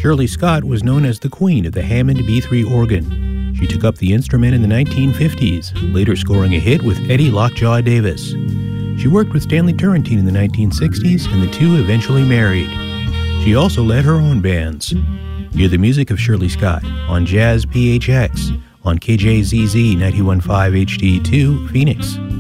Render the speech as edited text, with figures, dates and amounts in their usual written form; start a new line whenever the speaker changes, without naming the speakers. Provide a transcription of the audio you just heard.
Shirley Scott was known as the queen of the Hammond B3 organ. She took up the instrument in the 1950s, later scoring a hit with Eddie Lockjaw Davis. She worked with Stanley Turrentine in the 1960s, and the two eventually married. She also led her own bands. Hear the music of Shirley Scott on Jazz PHX on KJZZ 91.5 HD2, Phoenix.